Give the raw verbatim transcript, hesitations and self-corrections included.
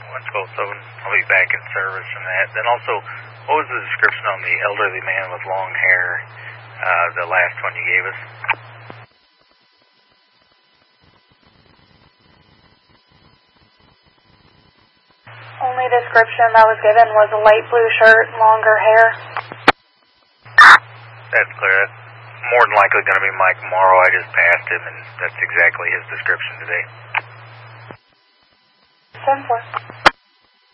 one twelve seven. I'll be back in service from that. Then also, what was the description on the elderly man with long hair, uh, the last one you gave us? Only description that was given was a light blue shirt, longer hair. That's clear. That's more than likely going to be Mike Morrow. I just passed him, and that's exactly his description today. ten four.